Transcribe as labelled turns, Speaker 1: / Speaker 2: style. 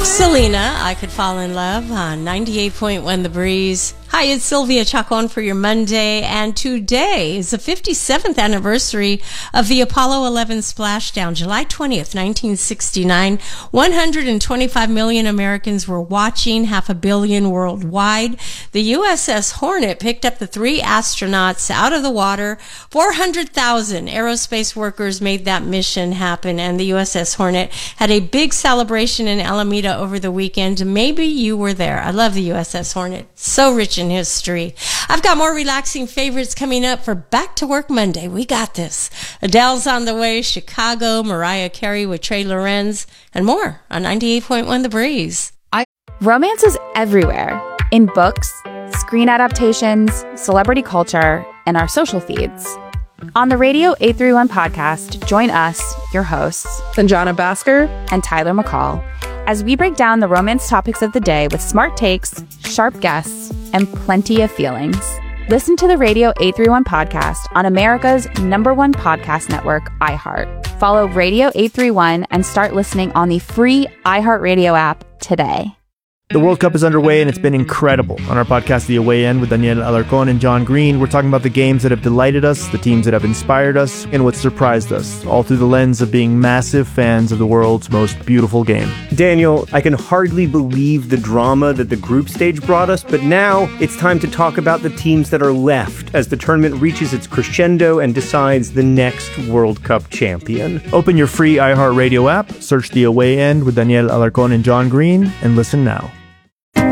Speaker 1: Selena, I Could Fall in Love on 98.1 The Breeze. Hi, it's Sylvia Chacon for your Monday, and today is the 57th anniversary of the Apollo 11 splashdown, July 20th, 1969. 125 million Americans were watching, 500 million worldwide. The USS Hornet picked up the 3 astronauts out of the water. 400,000 aerospace workers made that mission happen, and the USS Hornet had a big celebration in Alameda over the weekend. Maybe you were there. I love the USS Hornet. So rich in history. I've got more relaxing favorites coming up for Back to Work Monday. We got this. Adele's on the way, Chicago, Mariah Carey with Trey Lorenz, and more on 98.1 The Breeze.
Speaker 2: Romance is everywhere. In books, screen adaptations, celebrity culture, and our social feeds. On the Radio 831 podcast, join us, your hosts,
Speaker 3: Sanjana Bhaskar
Speaker 2: and Tyler McCall, as we break down the romance topics of the day with smart takes, sharp guests, and plenty of feelings. Listen to the Radio 831 podcast on America's #1 podcast network, iHeart. Follow Radio 831 and start listening on the free iHeartRadio app today.
Speaker 4: The World Cup is underway, and it's been incredible. On our podcast, The Away End, with Daniel Alarcón and John Green, we're talking about the games that have delighted us, the teams that have inspired us, and what surprised us, all through the lens of being massive fans of the world's most beautiful game.
Speaker 5: Daniel, I can hardly believe the drama that the group stage brought us, but now it's time to talk about the teams that are left as the tournament reaches its crescendo and decides the next World Cup champion.
Speaker 4: Open your free iHeartRadio app, search The Away End with Daniel Alarcón and John Green, and listen now.